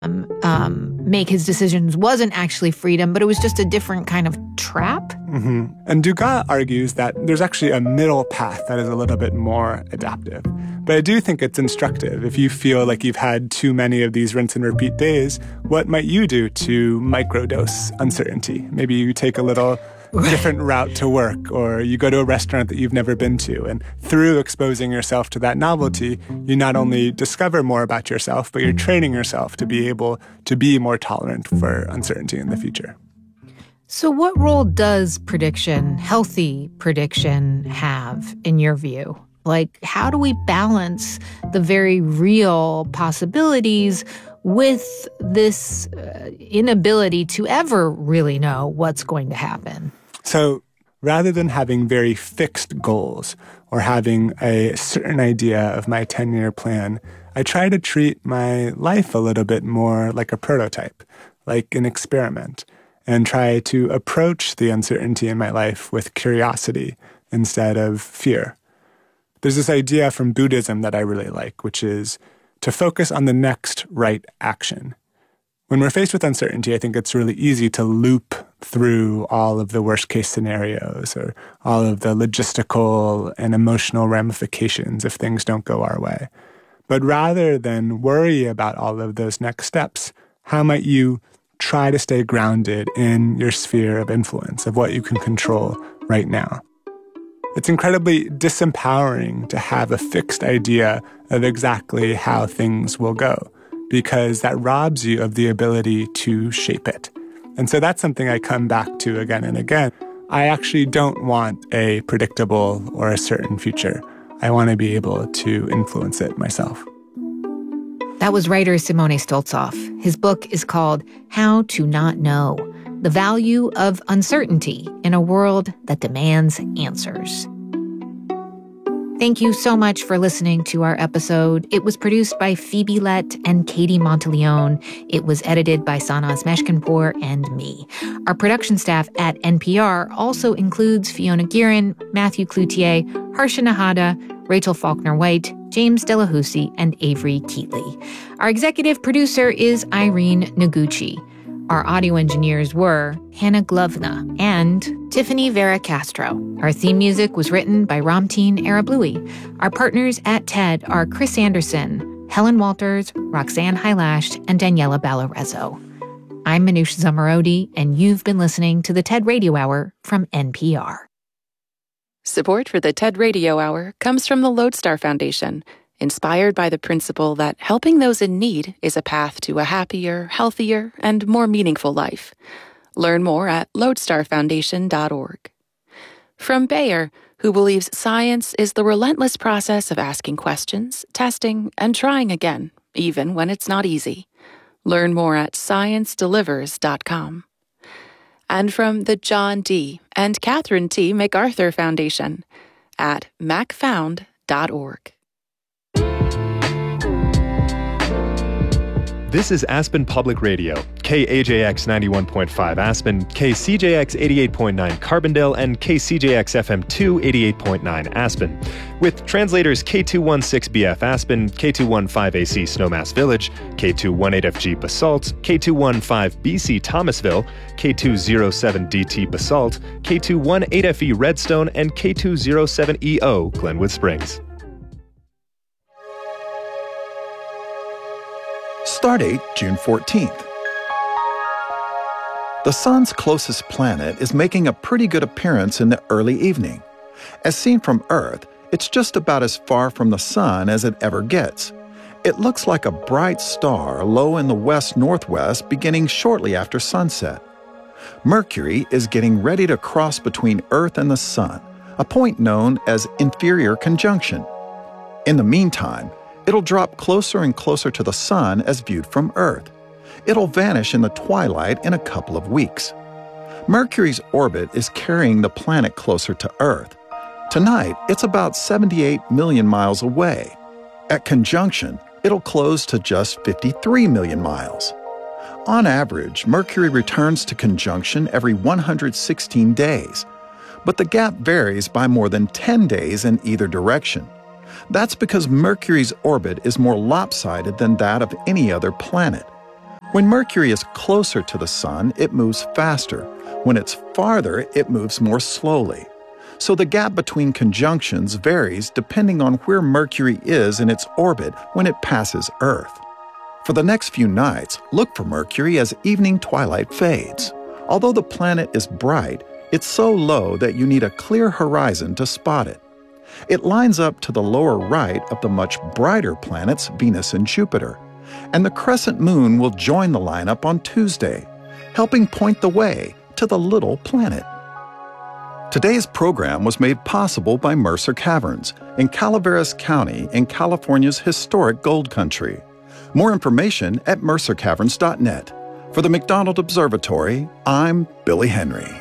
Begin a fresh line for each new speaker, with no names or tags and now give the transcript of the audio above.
make his decisions wasn't actually freedom, but it was just a different kind of trap.
Mm-hmm. And Dugas argues that there's actually a middle path that is a little bit more adaptive. But I do think it's instructive. If you feel like you've had too many of these rinse and repeat days, what might you do to microdose uncertainty? Maybe you take a little different route to work, or you go to a restaurant that you've never been to. And through exposing yourself to that novelty, you not only discover more about yourself, but you're training yourself to be able to be more tolerant for uncertainty in the future.
So what role does prediction, healthy prediction, have in your view? Like, how do we balance the very real possibilities with this inability to ever really know what's going to happen?
So rather than having very fixed goals or having a certain idea of my 10-year plan, I try to treat my life a little bit more like a prototype, like an experiment, and try to approach the uncertainty in my life with curiosity instead of fear. There's this idea from Buddhism that I really like, which is to focus on the next right action. When we're faced with uncertainty, I think it's really easy to loop through all of the worst-case scenarios or all of the logistical and emotional ramifications if things don't go our way. But rather than worry about all of those next steps, how might you try to stay grounded in your sphere of influence, of what you can control right now? It's incredibly disempowering to have a fixed idea of exactly how things will go, because that robs you of the ability to shape it. And so that's something I come back to again and again. I actually don't want a predictable or a certain future. I want to be able to influence it myself.
That was writer Simone Stoltzoff. His book is called How to Not Know: The Value of Uncertainty in a World That Demands Answers. Thank you so much for listening to our episode. It was produced by Phoebe Lett and Katie Monteleone. It was edited by Sanaz Meshkinpour and me. Our production staff at NPR also includes Fiona Guerin, Matthew Cloutier, Harsha Nahada, Rachel Faulkner-White, James Delahousie, and Avery Keatley. Our executive producer is Irene Noguchi. Our audio engineers were Hannah Glovna and Tiffany Vera Castro. Our theme music was written by Ramteen Arablouei. Our partners at TED are Chris Anderson, Helen Walters, Roxanne Hylashed, and Daniela Ballarezzo. I'm Manoush Zomorodi, and you've been listening to the TED Radio Hour from NPR.
Support for the TED Radio Hour comes from the Lodestar Foundation, inspired by the principle that helping those in need is a path to a happier, healthier, and more meaningful life. Learn more at lodestarfoundation.org. From Bayer, who believes science is the relentless process of asking questions, testing, and trying again, even when it's not easy. Learn more at sciencedelivers.com. And from the John D. and Catherine T. MacArthur Foundation at macfound.org.
This is Aspen Public Radio, KAJX 91.5 Aspen, KCJX 88.9 Carbondale, and KCJX FM 2 88.9 Aspen. With translators K216BF Aspen, K215AC Snowmass Village, K218FG Basalt, K215BC Thomasville, K207DT Basalt, K218FE Redstone, and K207EO Glenwood Springs.
Stardate June 14th. The Sun's closest planet is making a pretty good appearance in the early evening. As seen from Earth, it's just about as far from the Sun as it ever gets. It looks like a bright star low in the west-northwest beginning shortly after sunset. Mercury is getting ready to cross between Earth and the Sun, a point known as inferior conjunction. In the meantime, it'll drop closer and closer to the Sun as viewed from Earth. It'll vanish in the twilight in a couple of weeks. Mercury's orbit is carrying the planet closer to Earth. Tonight, it's about 78 million miles away. At conjunction, it'll close to just 53 million miles. On average, Mercury returns to conjunction every 116 days, but the gap varies by more than 10 days in either direction. That's because Mercury's orbit is more lopsided than that of any other planet. When Mercury is closer to the Sun, it moves faster. When it's farther, it moves more slowly. So the gap between conjunctions varies depending on where Mercury is in its orbit when it passes Earth. For the next few nights, look for Mercury as evening twilight fades. Although the planet is bright, it's so low that you need a clear horizon to spot it. It lines up to the lower right of the much brighter planets Venus and Jupiter. And the crescent moon will join the lineup on Tuesday, helping point the way to the little planet. Today's program was made possible by Mercer Caverns in Calaveras County in California's historic Gold Country. More information at mercercaverns.net. For the McDonald Observatory, I'm Billy Henry.